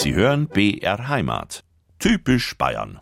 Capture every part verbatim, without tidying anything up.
Sie hören B R Heimat. Typisch Bayern.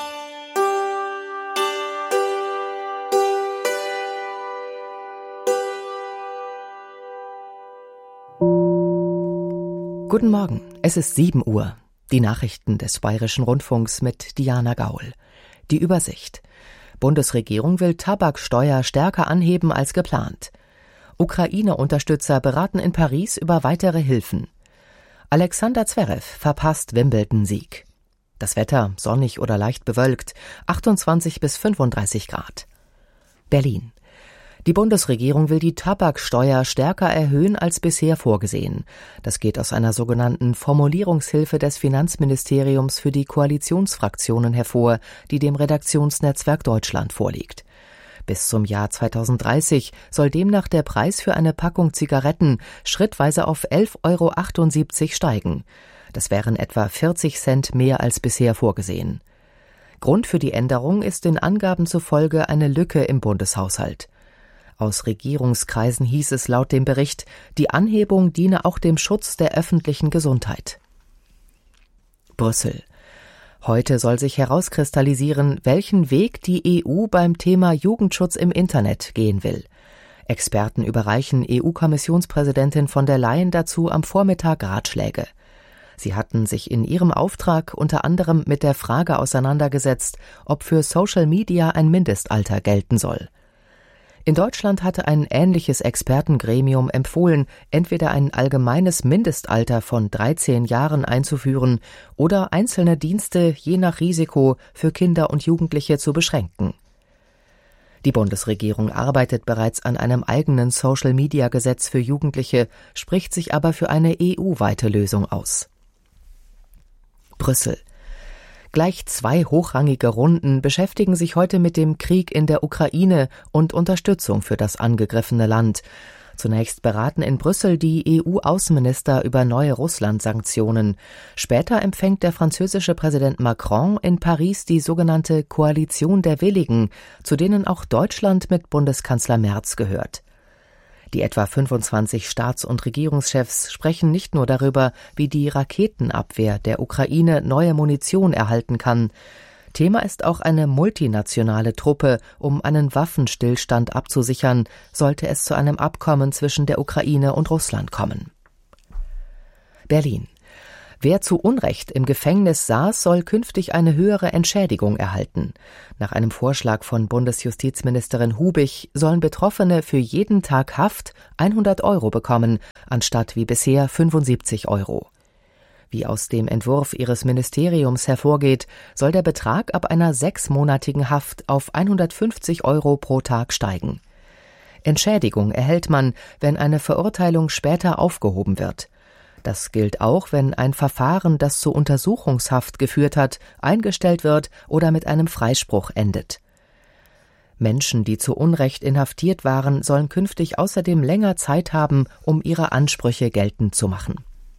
Guten Morgen, es ist sieben Uhr. Die Nachrichten des Bayerischen Rundfunks mit Diana Gaul. Die Übersicht. Bundesregierung will Tabaksteuer stärker anheben als geplant. Ukraine-Unterstützer beraten in Paris über weitere Hilfen. Alexander Zverev verpasst Wimbledon-Sieg. Das Wetter sonnig oder leicht bewölkt, achtundzwanzig bis fünfunddreißig Grad. Berlin. Die Bundesregierung will die Tabaksteuer stärker erhöhen als bisher vorgesehen. Das geht aus einer sogenannten Formulierungshilfe des Finanzministeriums für die Koalitionsfraktionen hervor, die dem Redaktionsnetzwerk Deutschland vorliegt. Bis zum Jahr zweitausenddreißig soll demnach der Preis für eine Packung Zigaretten schrittweise auf elf Euro achtundsiebzig steigen. Das wären etwa vierzig Cent mehr als bisher vorgesehen. Grund für die Änderung ist den Angaben zufolge eine Lücke im Bundeshaushalt. Aus Regierungskreisen hieß es laut dem Bericht, die Anhebung diene auch dem Schutz der öffentlichen Gesundheit. Brüssel. Heute soll sich herauskristallisieren, welchen Weg die E U beim Thema Jugendschutz im Internet gehen will. Experten überreichen E U-Kommissionspräsidentin von der Leyen dazu am Vormittag Ratschläge. Sie hatten sich in ihrem Auftrag unter anderem mit der Frage auseinandergesetzt, ob für Social Media ein Mindestalter gelten soll. In Deutschland hatte ein ähnliches Expertengremium empfohlen, entweder ein allgemeines Mindestalter von dreizehn Jahren einzuführen oder einzelne Dienste je nach Risiko für Kinder und Jugendliche zu beschränken. Die Bundesregierung arbeitet bereits an einem eigenen Social-Media-Gesetz für Jugendliche, spricht sich aber für eine E U-weite Lösung aus. Brüssel. Gleich zwei hochrangige Runden beschäftigen sich heute mit dem Krieg in der Ukraine und Unterstützung für das angegriffene Land. Zunächst beraten in Brüssel die E U-Außenminister über neue Russland-Sanktionen. Später empfängt der französische Präsident Macron in Paris die sogenannte Koalition der Willigen, zu denen auch Deutschland mit Bundeskanzler Merz gehört. Die etwa fünfundzwanzig Staats- und Regierungschefs sprechen nicht nur darüber, wie die Raketenabwehr der Ukraine neue Munition erhalten kann. Thema ist auch eine multinationale Truppe, um einen Waffenstillstand abzusichern, sollte es zu einem Abkommen zwischen der Ukraine und Russland kommen. Berlin. Wer zu Unrecht im Gefängnis saß, soll künftig eine höhere Entschädigung erhalten. Nach einem Vorschlag von Bundesjustizministerin Hubig sollen Betroffene für jeden Tag Haft hundert Euro bekommen, anstatt wie bisher fünfundsiebzig Euro. Wie aus dem Entwurf ihres Ministeriums hervorgeht, soll der Betrag ab einer sechsmonatigen Haft auf hundertfünfzig Euro pro Tag steigen. Entschädigung erhält man, wenn eine Verurteilung später aufgehoben wird. Das gilt auch, wenn ein Verfahren, das zu Untersuchungshaft geführt hat, eingestellt wird oder mit einem Freispruch endet. Menschen, die zu Unrecht inhaftiert waren, sollen künftig außerdem länger Zeit haben, um ihre Ansprüche geltend zu machen.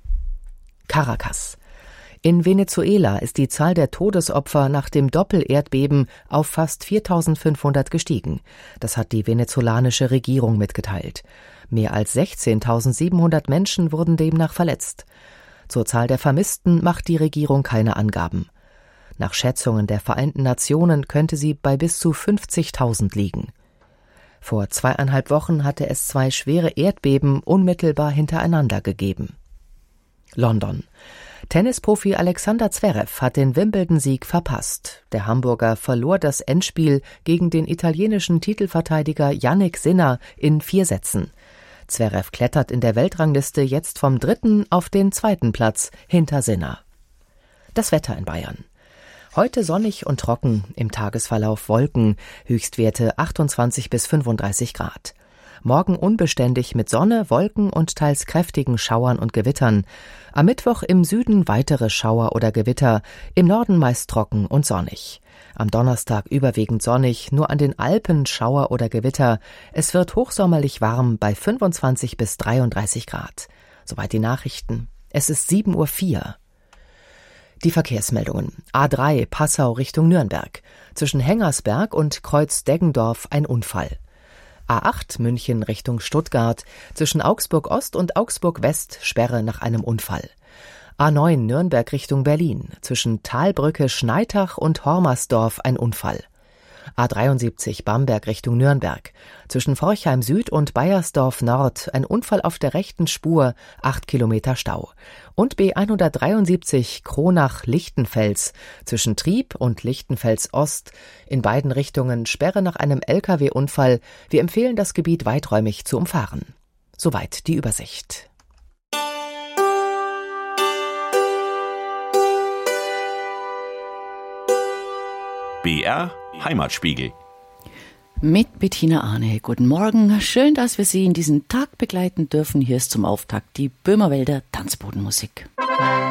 Caracas. In Venezuela ist die Zahl der Todesopfer nach dem Doppelerdbeben auf fast viertausendfünfhundert gestiegen. Das hat die venezolanische Regierung mitgeteilt. Mehr als sechzehntausendsiebenhundert Menschen wurden demnach verletzt. Zur Zahl der Vermissten macht die Regierung keine Angaben. Nach Schätzungen der Vereinten Nationen könnte sie bei bis zu fünfzigtausend liegen. Vor zweieinhalb Wochen hatte es zwei schwere Erdbeben unmittelbar hintereinander gegeben. London. Tennisprofi Alexander Zverev hat den Wimbledon-Sieg verpasst. Der Hamburger verlor das Endspiel gegen den italienischen Titelverteidiger Jannik Sinner in vier Sätzen. Zverev klettert in der Weltrangliste jetzt vom dritten auf den zweiten Platz hinter Sinner. Das Wetter in Bayern. Heute sonnig und trocken, im Tagesverlauf Wolken, Höchstwerte achtundzwanzig bis fünfunddreißig Grad. Morgen unbeständig mit Sonne, Wolken und teils kräftigen Schauern und Gewittern. Am Mittwoch im Süden weitere Schauer oder Gewitter, im Norden meist trocken und sonnig. Am Donnerstag überwiegend sonnig, nur an den Alpen Schauer oder Gewitter. Es wird hochsommerlich warm bei fünfundzwanzig bis dreiunddreißig Grad. Soweit die Nachrichten. Es ist sieben Uhr vier. Die Verkehrsmeldungen. A drei Passau Richtung Nürnberg. Zwischen Hengersberg und Kreuz Deggendorf ein Unfall. A acht München Richtung Stuttgart, zwischen Augsburg Ost und Augsburg West Sperre nach einem Unfall. A neun Nürnberg Richtung Berlin. Zwischen Talbrücke, Schneitach und Hormersdorf ein Unfall. A dreiundsiebzig Bamberg Richtung Nürnberg. Zwischen Forchheim Süd und Baiersdorf Nord ein Unfall auf der rechten Spur, acht Kilometer Stau. Und B hundertdreiundsiebzig Kronach-Lichtenfels. Zwischen Trieb und Lichtenfels Ost. In beiden Richtungen Sperre nach einem L K W-Unfall. Wir empfehlen, das Gebiet weiträumig zu umfahren. Soweit die Übersicht. B R Heimatspiegel. Mit Bettina Arne. Guten Morgen. Schön, dass wir Sie in diesen Tag begleiten dürfen. Hier ist zum Auftakt die Böhmerwälder Tanzbodenmusik.